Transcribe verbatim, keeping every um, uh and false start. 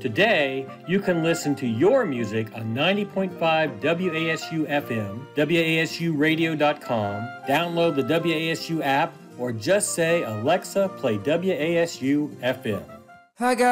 Today, you can listen to your music on ninety point five W A S U F M, W A S U radio dot com, download the W A S U app, or just say, Alexa, play W A S U F M. I got